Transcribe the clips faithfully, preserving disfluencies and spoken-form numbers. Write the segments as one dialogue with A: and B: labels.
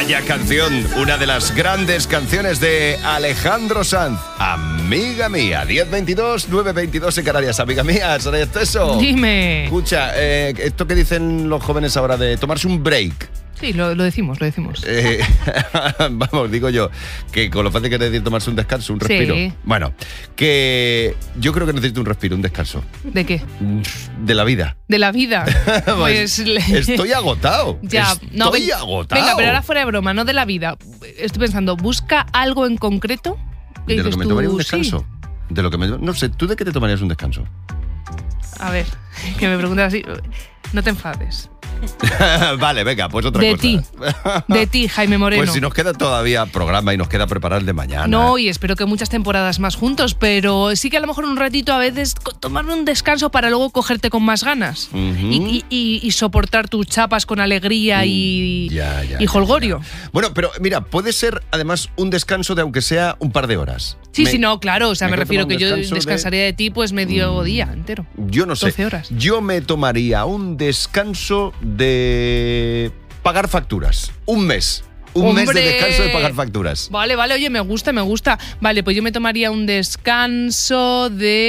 A: Vaya canción, una de las grandes canciones de Alejandro Sanz. Amiga mía, diez veintidós, nueve veintidós en Canarias. Amiga mía, Saray Esteso.
B: Dime.
A: Escucha, eh, esto que dicen los jóvenes ahora de tomarse un break.
B: Sí, lo, lo decimos, lo decimos.
A: Eh, vamos, digo yo, que con lo fácil que es decir tomarse un descanso, un respiro.
B: Sí.
A: Bueno, que yo creo que necesito un respiro, un descanso.
B: ¿De qué?
A: De la vida.
B: De la vida. Pues
A: estoy agotado.
B: Ya,
A: estoy
B: no, ven,
A: agotado.
B: Venga, pero ahora fuera de broma, no de la vida. Estoy pensando, busca algo en concreto.
A: De lo que me tomaría un descanso.
B: Sí.
A: De lo que me, no sé, ¿tú de qué te tomarías un descanso?
B: A ver, que me preguntas así. No te enfades.
A: Vale, venga, pues otra
B: de
A: cosa.
B: ti, de ti, Jaime Moreno.
A: Pues si nos queda todavía programa y nos queda preparar el de mañana.
B: No, y espero que muchas temporadas más juntos, pero sí que a lo mejor un ratito a veces tomarme un descanso para luego cogerte con más ganas.
A: Uh-huh.
B: y, y, y soportar tus chapas con alegría y,
A: ya, ya,
B: y holgorio.
A: Ya, ya. Bueno, pero mira, puede ser además un descanso de aunque sea un par de horas.
B: Sí,
A: me,
B: sí, no, claro, o sea, me, me refiero que yo descansaría de... de ti pues medio
A: mm,
B: día entero.
A: Yo no sé.
B: doce horas.
A: Yo me tomaría un descanso de pagar facturas. Un mes. Un
B: ¡Hombre!
A: mes de descanso de pagar facturas.
B: Vale, vale, oye, me gusta, me gusta. Vale, pues yo me tomaría un descanso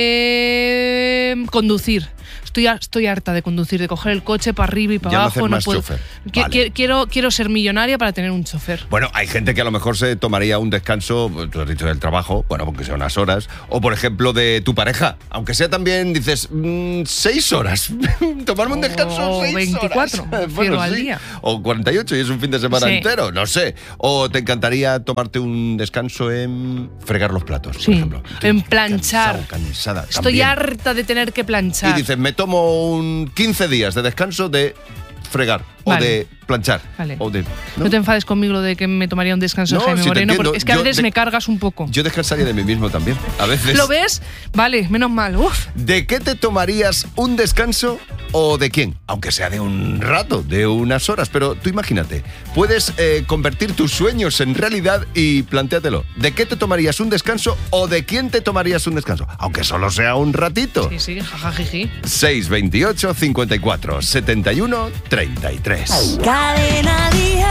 B: de conducir. Estoy, estoy harta de conducir, de coger el coche para arriba y para
A: ya
B: abajo.
A: No,
B: no
A: más
B: puedo.
A: chofer.
B: Qu-
A: Vale.
B: Quiero, quiero ser millonaria para tener un chofer.
A: Bueno, hay gente que a lo mejor se tomaría un descanso, tú has dicho del trabajo, bueno, aunque sea unas horas, o por ejemplo de tu pareja, aunque sea también, dices, mmm, seis horas. Tomarme un descanso
B: o
A: seis
B: veinticuatro,
A: horas.
B: bueno, al
A: sí.
B: día.
A: O cuarenta y ocho y es un fin de semana
B: Sí.
A: entero, no sé. O te encantaría tomarte un descanso en fregar los platos,
B: Sí,
A: por ejemplo.
B: en planchar.
A: Cansado, cansada.
B: Estoy
A: también.
B: harta de tener que planchar.
A: Y dices, me tomo un quince días de descanso de fregar
B: Vale.
A: o de planchar.
B: Vale.
A: O de,
B: ¿no? no te enfades conmigo lo de que me tomaría un descanso
A: No,
B: de Jaime
A: si te
B: Moreno,
A: entiendo.
B: porque es que a
A: Yo
B: veces
A: de-
B: me cargas un poco.
A: Yo descansaría de mí mismo también, a veces.
B: ¿Lo ves? Vale, menos mal. Uf.
A: ¿De qué te tomarías un descanso o de quién? Aunque sea de un rato, de unas horas, pero tú imagínate, puedes eh, convertir tus sueños en realidad y plantéatelo. ¿De qué te tomarías un descanso o de quién te tomarías un descanso? Aunque solo sea un ratito.
B: Sí, sí, jajajiji.
A: seis veintiocho, cincuenta y cuatro, setenta y uno, treinta y tres.
C: Cadena Dial.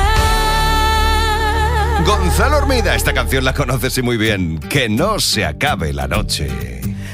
A: Gonzalo Hermida, esta canción la conoces y muy bien. Que no se acabe la noche.